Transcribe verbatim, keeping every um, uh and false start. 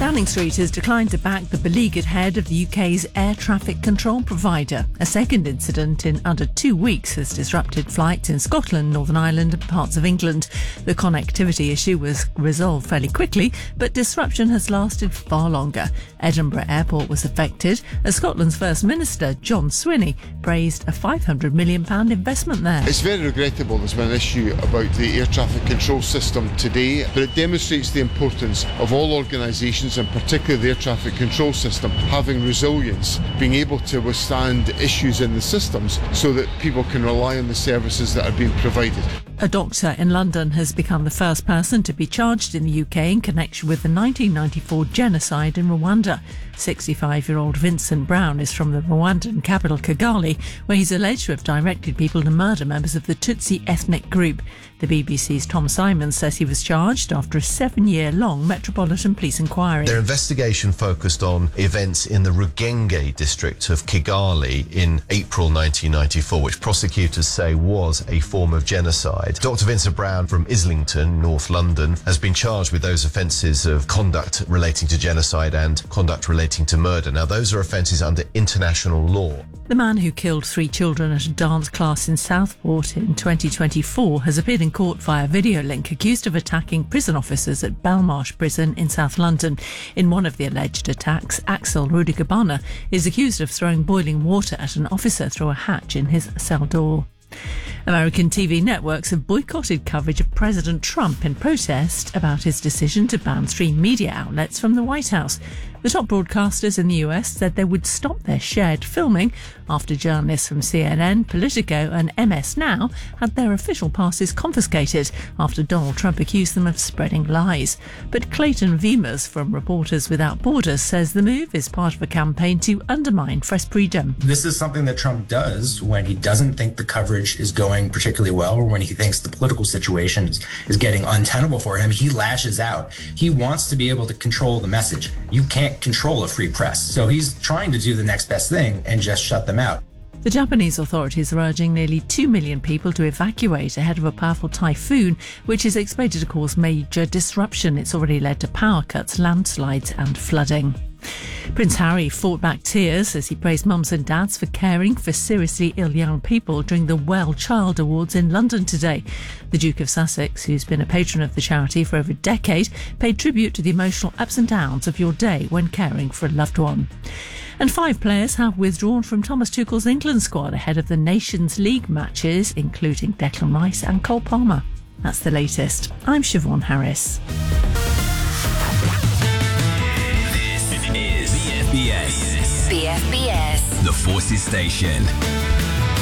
Downing Street has declined to back the beleaguered head of the U K's air traffic control provider. A second incident in under two weeks has disrupted flights in Scotland, Northern Ireland and parts of England. The connectivity issue was resolved fairly quickly, but disruption has lasted far longer. Edinburgh Airport was affected as Scotland's First Minister, John Swinney, praised a five hundred million pounds investment there. It's very regrettable there's been an issue about the air traffic control system today, but it demonstrates the importance of all organisations, and particularly the air traffic control system, having resilience, being able to withstand issues in the systems so that people can rely on the services that are being provided. A doctor in London has become the first person to be charged in the U K in connection with the nineteen ninety-four genocide in Rwanda. sixty-five-year-old Vincent Brown is from the Rwandan capital Kigali, where he's alleged to have directed people to murder members of the Tutsi ethnic group. The B B C's Tom Simons says he was charged after a seven-year-long Metropolitan Police inquiry. Their investigation focused on events in the Rugenge district of Kigali in April nineteen ninety-four, which prosecutors say was a form of genocide. Doctor Vincent Brown from Islington, North London, has been charged with those offences of conduct relating to genocide and conduct relating to murder. Now, those are offences under international law. The man who killed three children at a dance class in Southport in twenty twenty-four has appeared in court via video link, accused of attacking prison officers at Belmarsh Prison in South London. In one of the alleged attacks, Axel Rudikabana is accused of throwing boiling water at an officer through a hatch in his cell door. American T V networks have boycotted coverage of President Trump in protest about his decision to ban three media outlets from the White House. The top broadcasters in the U S said they would stop their shared filming after journalists from C N N, Politico and M S Now had their official passes confiscated after Donald Trump accused them of spreading lies. But Clayton Vimas from Reporters Without Borders says the move is part of a campaign to undermine press freedom. This is something that Trump does when he doesn't think the coverage is going particularly well, or when he thinks the political situation is, is getting untenable for him. He lashes out. He wants to be able to control the message. You can't control a free press. So he's trying to do the next best thing and just shut them out. The Japanese authorities are urging nearly two million people to evacuate ahead of a powerful typhoon, which is expected to cause major disruption. It's already led to power cuts, landslides and flooding. Prince Harry fought back tears as he praised mums and dads for caring for seriously ill young people during the Well Child Awards in London today. The Duke of Sussex, who's been a patron of the charity for over a decade, paid tribute to the emotional ups and downs of your day when caring for a loved one. And five players have withdrawn from Thomas Tuchel's England squad ahead of the Nations League matches, including Declan Rice and Cole Palmer. That's the latest. I'm Siobhan Harris. B F B S. B F B S. The Forces Station.